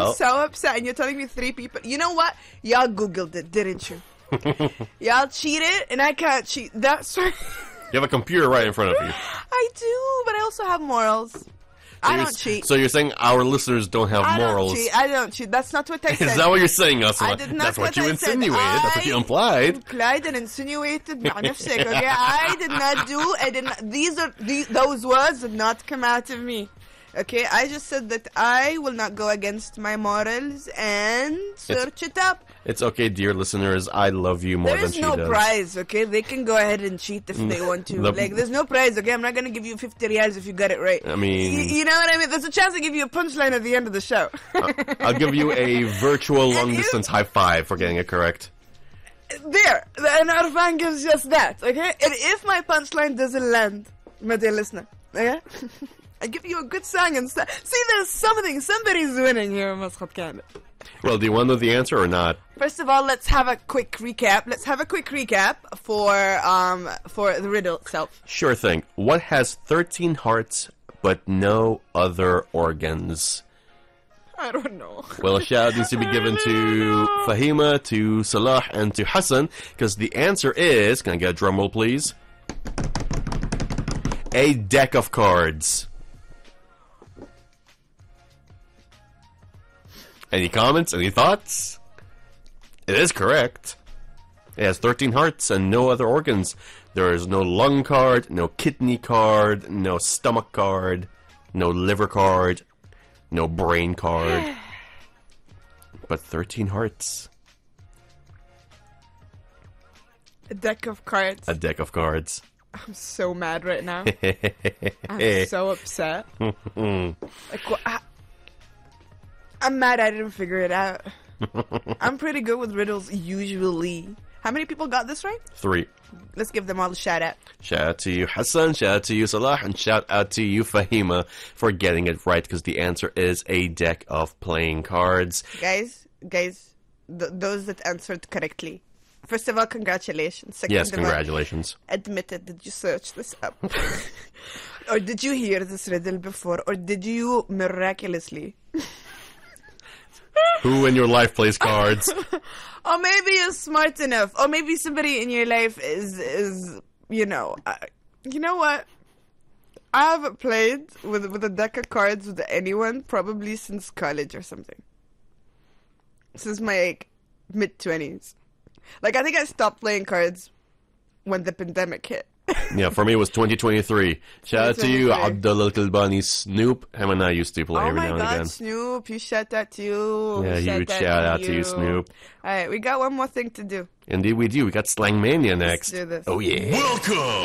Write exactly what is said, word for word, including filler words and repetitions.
I'm so upset, and you're telling me three people. You know what? Y'all Googled it, didn't you? Y'all cheated, and I can't cheat. That's right. You have a computer right in front of you. I do, but I also have morals. So I don't cheat. So you're saying our listeners don't have I morals? Don't cheat. I don't cheat. That's not what I said. Is that what you're saying, Ursula? I did not. That's what, what you I insinuated. Said. That's what you implied. Implied and insinuated. مع نفسك, okay? I did not do. I did not. These are these, those words did not come out of me. Okay, I just said that I will not go against my morals and search it's, it up. It's okay, dear listeners. I love you more there than she no does. There's no prize, okay? They can go ahead and cheat if they want to. The, like, there's no prize, okay? I'm not going to give you fifty reals if you got it right. I mean... Y- you know what I mean? There's a chance I give you a punchline at the end of the show. I'll give you a virtual long-distance high five for getting it correct. There. And Arfan gives just that, okay? And if my punchline doesn't land, my dear listener, okay? I give you a good song and st- see, there's something. Somebody's winning here, Maschat Kamil. Well, do you want to know the answer or not? First of all, let's have a quick recap. Let's have a quick recap for um for the riddle itself. Sure thing. What has thirteen hearts but no other organs? I don't know. Well, a shout needs to be given to Fahima, to Salah, and to Hassan, because the answer is, can I get a drum roll, please? A deck of cards. Any comments? Any thoughts? It is correct. It has thirteen hearts and no other organs. There is no lung card, no kidney card, no stomach card, no liver card, no brain card. But thirteen hearts. A deck of cards. A deck of cards. I'm so mad right now. I'm so upset. Like, what? I- I'm mad I didn't figure it out. I'm pretty good with riddles, usually. How many people got this right? Three. Let's give them all a shout out. Shout out to you, Hassan. Shout out to you, Salah. And shout out to you, Fahima, for getting it right, because the answer is a deck of playing cards. Guys, guys, th- those that answered correctly. First of all, congratulations. Second Yes, of all, congratulations. admit it. Did you search this up? Or did you hear this riddle before? Or did you miraculously... Who in your life plays cards? Or maybe you're smart enough. Or maybe somebody in your life is, is you know... Uh, you know what? I haven't played with, with a deck of cards with anyone probably since college or something. Since my, like, mid-twenties. Like, I think I stopped playing cards when the pandemic hit. Yeah, for me it was twenty twenty-three. Shout out to you, Abdullah Kalbani Snoop. Him and I used to play oh every my now God, and again. Snoop, you shout out to you. Yeah, huge shout out to you, Snoop. Alright, we got one more thing to do. Indeed we do. We got Slang Mania next. Let's do this. Oh yeah. Welcome